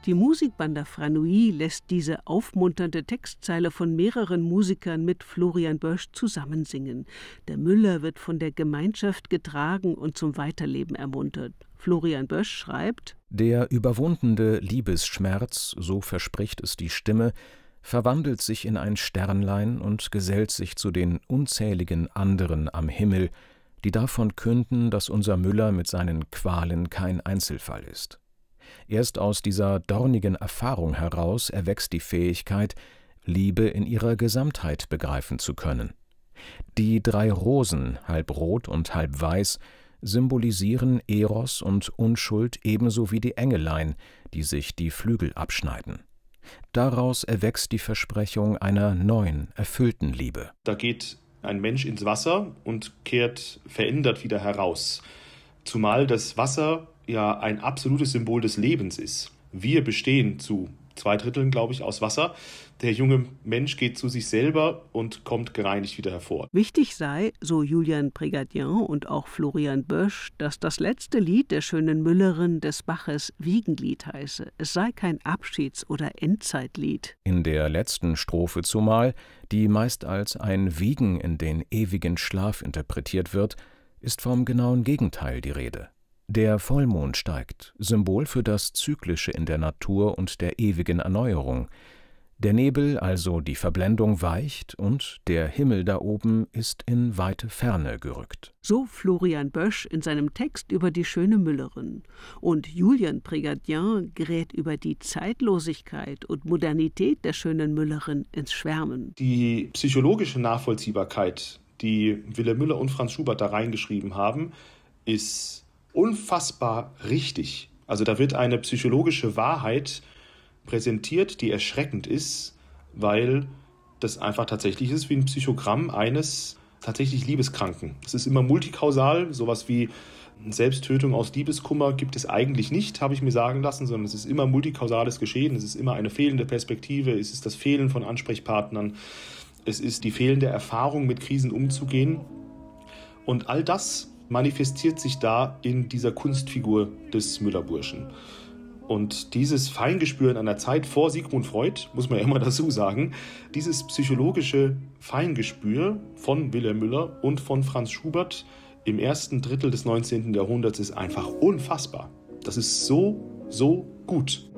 Die Musikbanda Franui lässt diese aufmunternde Textzeile von mehreren Musikern mit Florian Boesch zusammensingen. Der Müller wird von der Gemeinschaft getragen und zum Weiterleben ermuntert. Florian Boesch schreibt: Der überwundene Liebesschmerz, so verspricht es die Stimme, verwandelt sich in ein Sternlein und gesellt sich zu den unzähligen anderen am Himmel, die davon künden, dass unser Müller mit seinen Qualen kein Einzelfall ist. Erst aus dieser dornigen Erfahrung heraus erwächst die Fähigkeit, Liebe in ihrer Gesamtheit begreifen zu können. Die 3 Rosen, halb rot und halb weiß, symbolisieren Eros und Unschuld ebenso wie die Engelein, die sich die Flügel abschneiden. Daraus erwächst die Versprechung einer neuen, erfüllten Liebe. Da geht ein Mensch ins Wasser und kehrt verändert wieder heraus. Zumal das Wasser ja ein absolutes Symbol des Lebens ist. Wir bestehen zu 2/3, glaube ich, aus Wasser. Der junge Mensch geht zu sich selber und kommt gereinigt wieder hervor. Wichtig sei, so Julian Prégardien und auch Florian Boesch, dass das letzte Lied der schönen Müllerin des Baches Wiegenlied heiße. Es sei kein Abschieds- oder Endzeitlied. In der letzten Strophe zumal, die meist als ein Wiegen in den ewigen Schlaf interpretiert wird, ist vom genauen Gegenteil die Rede. Der Vollmond steigt, Symbol für das Zyklische in der Natur und der ewigen Erneuerung. Der Nebel, also die Verblendung, weicht und der Himmel da oben ist in weite Ferne gerückt. So Florian Boesch in seinem Text über die schöne Müllerin. Und Julian Prégardien gerät über die Zeitlosigkeit und Modernität der schönen Müllerin ins Schwärmen. Die psychologische Nachvollziehbarkeit, die Wilhelm Müller und Franz Schubert da reingeschrieben haben, ist unfassbar richtig. Also da wird eine psychologische Wahrheit präsentiert, die erschreckend ist, weil das einfach tatsächlich ist wie ein Psychogramm eines tatsächlich Liebeskranken. Es ist immer multikausal, sowas wie Selbsttötung aus Liebeskummer gibt es eigentlich nicht, habe ich mir sagen lassen, sondern es ist immer multikausales Geschehen, es ist immer eine fehlende Perspektive, es ist das Fehlen von Ansprechpartnern, es ist die fehlende Erfahrung, mit Krisen umzugehen. Und all das manifestiert sich da in dieser Kunstfigur des Müllerburschen. Und dieses Feingespür in einer Zeit vor Sigmund Freud, muss man ja immer dazu sagen, dieses psychologische Feingespür von Wilhelm Müller und von Franz Schubert im ersten Drittel des 19. Jahrhunderts ist einfach unfassbar. Das ist so gut.